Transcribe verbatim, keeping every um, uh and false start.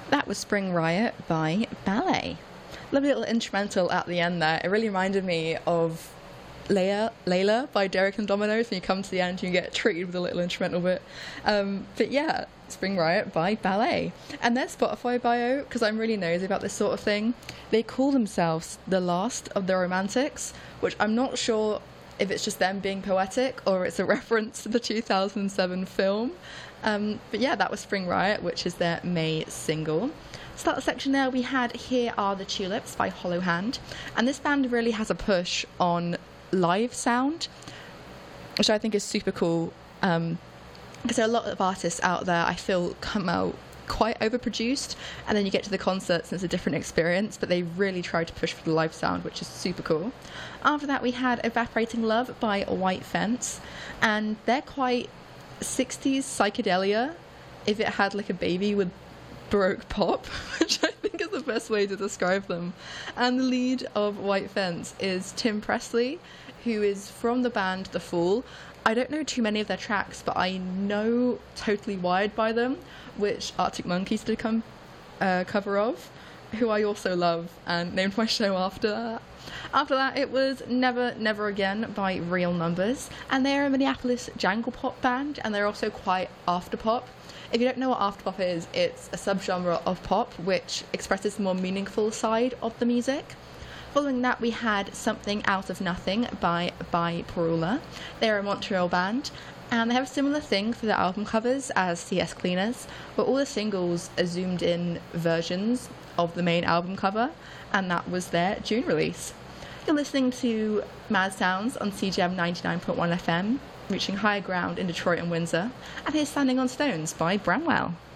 That was Spring Riot by Ballet. Lovely little instrumental at the end there. It really reminded me of Leia, Layla by Derek and Dominoes. When you come to the end, you get treated with a little instrumental bit. Um, but yeah, Spring Riot by Ballet. And their Spotify bio, because I'm really nosy about this sort of thing, they call themselves the last of the romantics, which I'm not sure if it's just them being poetic or it's a reference to the two thousand seven film. Um, but yeah, that was Spring Riot, which is their May single. Start the section there, we had Here Are the Tulips by Hollow Hand. And this band really has a push on live sound, which I think is super cool. Um, because there are a lot of artists out there, I feel, come out quite overproduced, and then you get to the concerts and it's a different experience, but they really try to push for the live sound, which is super cool. After that, we had Evaporating Love by White Fence, and they're quite sixties psychedelia if it had like a baby with Baroque pop, which I think is the best way to describe them. And the lead of White Fence is Tim Presley, who is from the band The Fall. I don't know too many of their tracks, but I know Totally Wired by them, which Arctic Monkeys did come uh, cover of, who I also love and named my show after that. After that, it was Never Never Again by Real Numbers, and they're a Minneapolis jangle pop band, and they're also quite after pop. If you don't know what after pop is, it's a subgenre of pop which expresses the more meaningful side of the music. Following that, we had Something Out of Nothing by By Perula. They're a Montreal band, and they have a similar thing for their album covers as C S Cleaners, where all the singles are zoomed in versions of the main album cover, and that was their June release. You're listening to Mad Sounds on C G M ninety-nine point one F M, reaching higher ground in Detroit and Windsor, and here's Standing on Stones by Bramwell.